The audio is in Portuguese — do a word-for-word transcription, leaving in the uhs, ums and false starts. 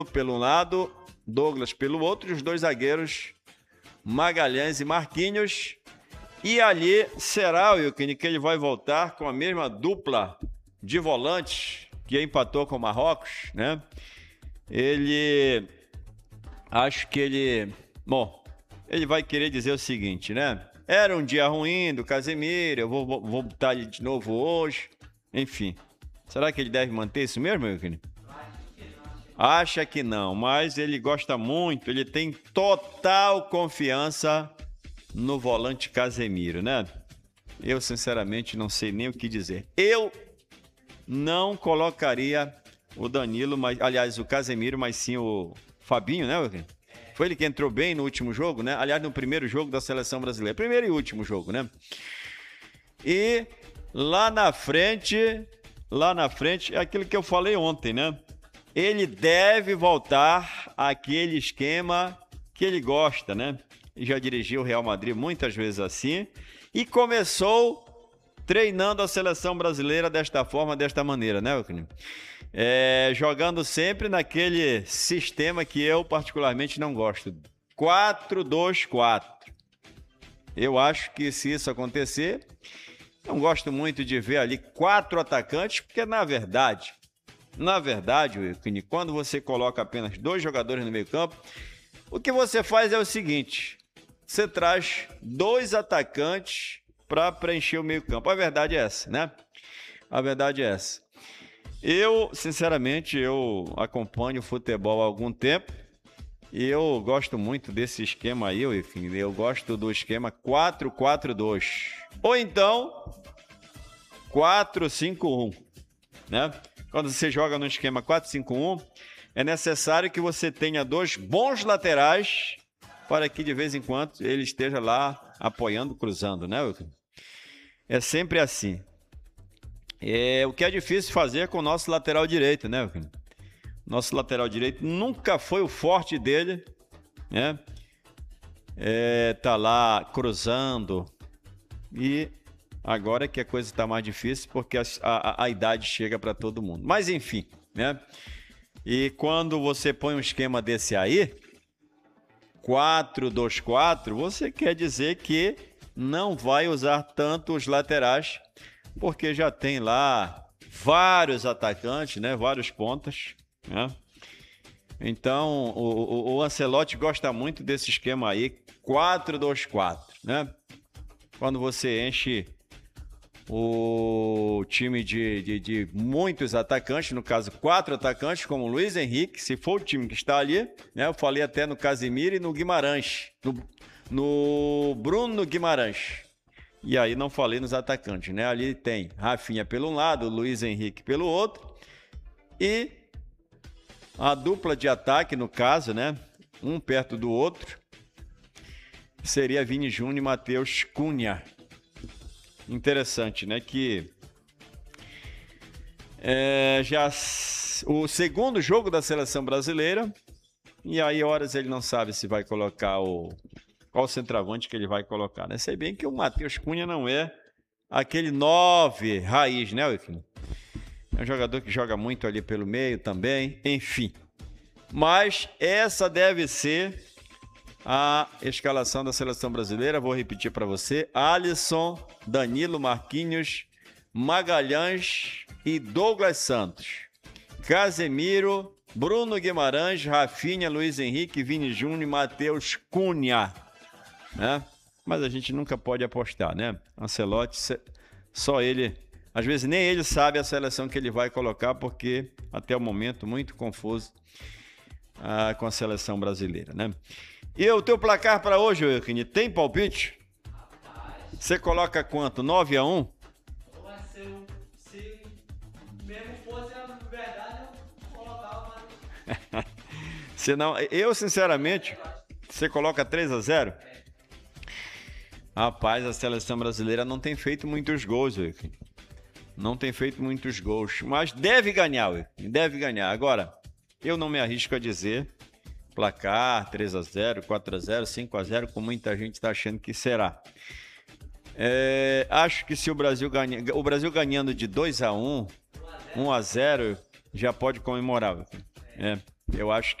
pelo lado, Douglas pelo outro, e os dois zagueiros, Magalhães e Marquinhos. E ali será o Wilkin, que ele vai voltar com a mesma dupla de volantes que empatou com o Marrocos, né? Ele... Acho que ele... Bom, ele vai querer dizer o seguinte, né? Era um dia ruim do Casemiro, eu vou, vou, vou botar ele de novo hoje. Enfim. Será que ele deve manter isso mesmo, Wilkin? Acha que não, mas ele gosta muito, ele tem total confiança no volante Casemiro, né? Eu, sinceramente, não sei nem o que dizer. Eu não colocaria o Danilo, mas, aliás, o Casemiro, mas sim o Fabinho, né, Wilkin? Foi ele que entrou bem no último jogo, né? Aliás, no primeiro jogo da seleção brasileira. Primeiro e último jogo, né? E lá na frente, lá na frente, é aquilo que eu falei ontem, né? Ele deve voltar àquele esquema que ele gosta, né? Ele já dirigiu o Real Madrid muitas vezes assim e começou treinando a seleção brasileira desta forma, desta maneira, né, Wilkin? É, jogando sempre naquele sistema que eu particularmente não gosto. quatro dois quatro. Eu acho que se isso acontecer, não gosto muito de ver ali quatro atacantes, porque na verdade... Na verdade, Wilkin, quando você coloca apenas dois jogadores no meio campo, o que você faz é o seguinte, você traz dois atacantes para preencher o meio campo. A verdade é essa, né? A verdade é essa. Eu, sinceramente, eu acompanho o futebol há algum tempo e eu gosto muito desse esquema aí, Wilkin. Eu gosto do esquema quatro quatro dois ou então quatro cinco um, né? Quando você joga no esquema quatro cinco um, é necessário que você tenha dois bons laterais para que de vez em quando ele esteja lá apoiando, cruzando, né, Wilkin? É sempre assim. É, o que é difícil fazer com o nosso lateral direito, né, Wilkin? Nosso lateral direito nunca foi o forte dele, né? É, tá lá cruzando e... Agora é que a coisa está mais difícil porque a, a, a idade chega para todo mundo. Mas enfim, né? E quando você põe um esquema desse aí, quatro dois quatro, você quer dizer que não vai usar tanto os laterais, porque já tem lá vários atacantes, né? Vários pontas, né? Então, o, o, o Ancelotti gosta muito desse esquema aí, quatro dois quatro, né? Quando você enche o time de, de, de muitos atacantes, no caso quatro atacantes, como o Luiz Henrique, se for o time que está ali, né? Eu falei até no Casemiro e no Guimarães, no, no Bruno Guimarães. E aí não falei nos atacantes, né? Ali tem Rafinha pelo um lado, Luiz Henrique pelo outro e a dupla de ataque, no caso, né? Um perto do outro, seria Vini Júnior e Matheus Cunha. Interessante, né? Que é, já o segundo jogo da seleção brasileira, e aí horas ele não sabe se vai colocar o qual centroavante que ele vai colocar, né? Sei bem que o Matheus Cunha não é aquele nove raiz, né, Wilkin? É um jogador que joga muito ali pelo meio também, enfim. Mas essa deve ser a escalação da seleção brasileira. Vou repetir para você: Alisson, Danilo, Marquinhos, Magalhães e Douglas Santos, Casemiro, Bruno Guimarães, Rafinha, Luiz Henrique, Vini Júnior e Matheus Cunha, né? Mas a gente nunca pode apostar, né? Ancelotti, só ele, às vezes nem ele sabe a seleção que ele vai colocar, porque até o momento muito confuso ah, com a seleção brasileira, né? E o teu placar para hoje, Wilkin, tem palpite? Você coloca quanto? nove a um? Vai ser o... Se mesmo fosse a verdade, eu colocava mais... Senão, eu, sinceramente, você coloca três a zero? Rapaz, a seleção brasileira não tem feito muitos gols, Wilkin. Não tem feito muitos gols, mas deve ganhar, Wilkin. Deve ganhar. Agora, eu não me arrisco a dizer... Placar três a zero, quatro a zero, cinco a zero, como muita gente está achando que será. É, acho que se o Brasil ganha, o Brasil ganhando de dois a um, um a zero, já pode comemorar. É, Eu acho